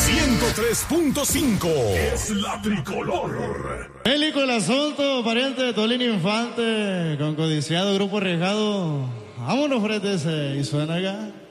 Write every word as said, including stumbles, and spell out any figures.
ciento tres punto cinco es la tricolor. Bélico el asunto, pariente de Tolín Infante, con codiciado grupo arriesgado. Vámonos, frente ese, y suena acá.